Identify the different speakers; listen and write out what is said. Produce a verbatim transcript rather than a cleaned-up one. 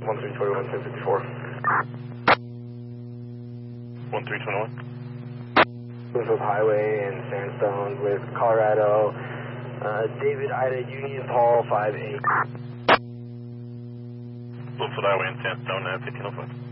Speaker 1: one three two one, ten fifty-four.
Speaker 2: one three two one.
Speaker 1: Bloomfield Highway and Sandstone with Colorado. Uh, David, Ida, Union, Paul, five eight.
Speaker 2: Bloomfield Highway and Sandstone, uh, fifteen oh five.